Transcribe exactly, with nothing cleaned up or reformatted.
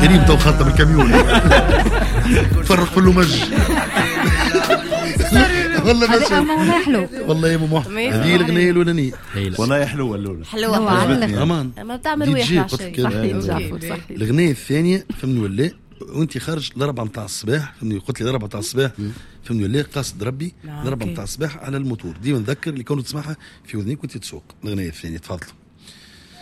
غريب تو خاطر بالكاميون فرق في اللومج والله والله حلو والله يا مو هذه الأغنية الأولانية والله حلوة الأولى حلوة أمان ما بتعمل ويح الأغنية الثانية فهمني ولا وانت خارج الأربعة متاع الصباح فهمني قلت لي الأربعة متاع الصباح فهمني ولا قاصد ربي الأربعة متاع الصباح على الموتور ديما نذكر اللي كنت تسمعها في وذنيك وانت تسوق الأغنية الثانية تفضل